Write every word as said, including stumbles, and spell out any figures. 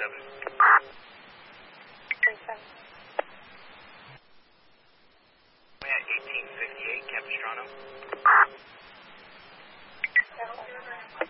seven. three seven. We're at eighteen fifty-eight, Capistrano. Yes, sir.